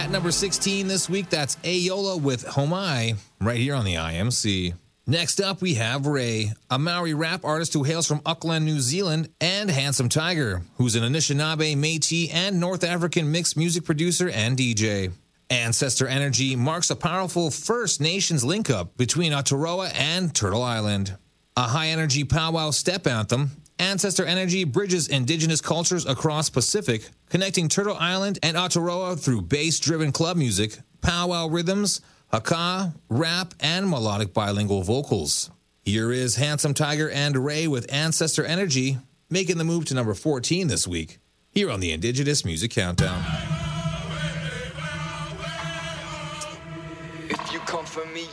At number 16 this week, that's Ayola with Homai, right here on the IMC. Next up, we have Ray, a Maori rap artist who hails from Auckland, New Zealand, and Handsome Tiger, who's an Anishinaabe, Métis, and North African mixed music producer and DJ. Ancestor Energy marks a powerful First Nations link-up between Aotearoa and Turtle Island. A high-energy powwow step anthem, Ancestor Energy bridges indigenous cultures across Pacific, connecting Turtle Island and Aotearoa through bass-driven club music, powwow rhythms, haka, rap, and melodic bilingual vocals. Here is Handsome Tiger and Ray with Ancestor Energy, making the move to number 14 this week, here on the Indigenous Music Countdown. If you come for me,